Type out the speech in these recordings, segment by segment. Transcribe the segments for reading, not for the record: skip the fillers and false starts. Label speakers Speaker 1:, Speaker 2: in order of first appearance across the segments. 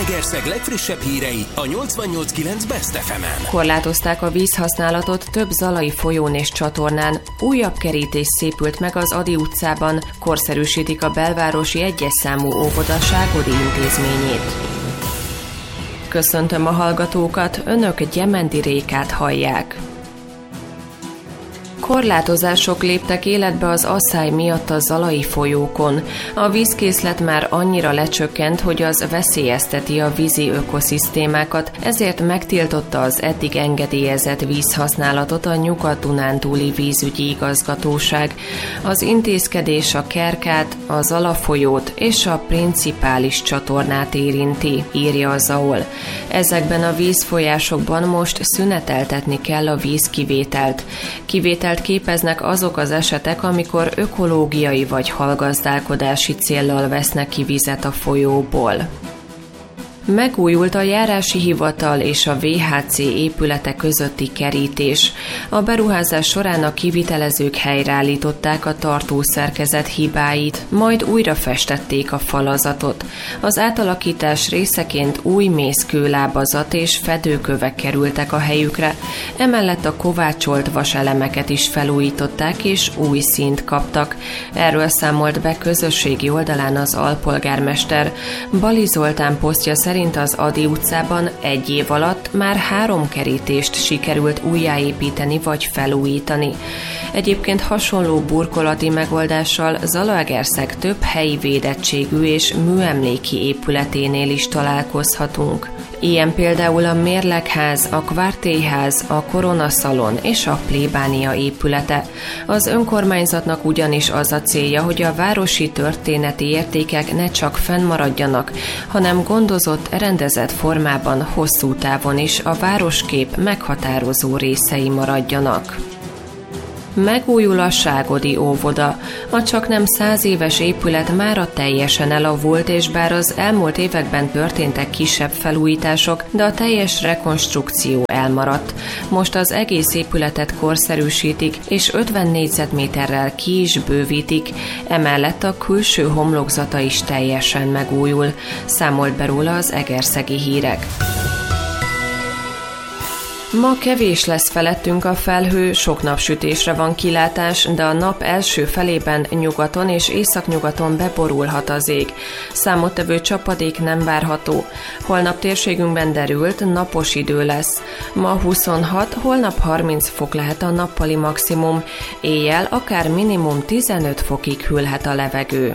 Speaker 1: Zalaegerszeg legfrissebb hírei a 88.9 Best FM-en.
Speaker 2: Korlátozták a vízhasználatot több zalai folyón és csatornán, újabb kerítés szépült meg az Ady utcában, korszerűsítik a belvárosi 1-es számú óvoda Ságodi intézményét. Köszöntöm a hallgatókat, önök Gyemendi Rékát hallják. Korlátozások léptek életbe az asszály miatt a zalai folyókon. A vízkészlet már annyira lecsökkent, hogy az veszélyezteti a vízi ökoszisztémákat, ezért megtiltotta az eddig engedélyezett vízhasználatot a Nyugat-Dunántúli vízügyi igazgatóság. Az intézkedés a Kerkát, a Zala folyót és a Principális csatornát érinti, írja a ZAOL. Ezekben a vízfolyásokban most szüneteltetni kell a vízkivételt. Kivételt képeznek azok az esetek, amikor ökológiai vagy hallgazdálkodási céllal vesznek ki vizet a folyóból. Megújult a járási hivatal és a VHC épülete közötti kerítés. A beruházás során a kivitelezők helyreállították a tartószerkezet hibáit, majd újra festették a falazatot. Az átalakítás részeként új mészkőlábazat és fedőkövek kerültek a helyükre, emellett a kovácsolt vaselemeket is felújították és új színt kaptak. Erről számolt be közösségi oldalán az alpolgármester. Bali Zoltán posztja szerint az Ady utcában 1 év alatt már 3 kerítést sikerült újjáépíteni vagy felújítani. Egyébként hasonló burkolati megoldással Zalaegerszeg több helyi védettségű és műemléki épületénél is találkozhatunk. Ilyen például a Mérlegház, a Kvartélyház, a Koronaszalon és a Plébánia épülete. Az önkormányzatnak ugyanis az a célja, hogy a városi történeti értékek ne csak fennmaradjanak, hanem gondozott, rendezett formában hosszú távon is a városkép meghatározó részei maradjanak. Megújul a Ságodi óvoda. A csaknem 100 éves épület mára teljesen elavult, és bár az elmúlt években történtek kisebb felújítások, de a teljes rekonstrukció elmaradt. Most az egész épületet korszerűsítik, és 50 négyzetméterrel ki is bővítik, emellett a külső homlokzata is teljesen megújul, számolt be róla az Egerszegi Hírek. Ma kevés lesz felettünk a felhő, sok napsütésre van kilátás, de a nap első felében nyugaton és északnyugaton beborulhat az ég. Számottevő csapadék nem várható. Holnap térségünkben derült, napos idő lesz. Ma 26, holnap 30 fok lehet a nappali maximum, éjjel akár minimum 15 fokig hűlhet a levegő.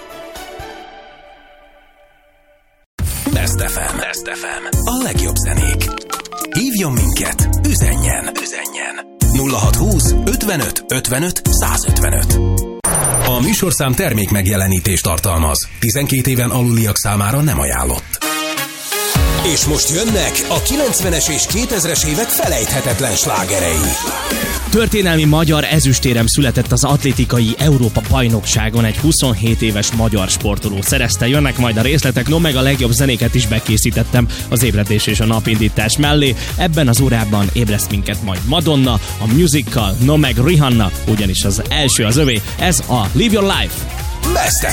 Speaker 1: Best FM. Best FM. A legjobb zenék. Hívjon minket, üzenjen. 0620 55 55 155. A műsorszám termék megjelenítést tartalmaz. 12 éven aluliak számára nem ajánlott. És most jönnek a 90-es és 2000-es évek felejthetetlen slágerei.
Speaker 3: Történelmi magyar ezüstérem született az atlétikai Európa-bajnokságon, egy 27 éves magyar sportoló szerezte. Jönnek majd a részletek, no meg a legjobb zenéket is bekészítettem az ébredés és a napindítás mellé. Ebben az órában ébreszt minket majd Madonna, a Musical, no meg Rihanna, ugyanis az első az övé. Ez a Live Your Life.
Speaker 1: Best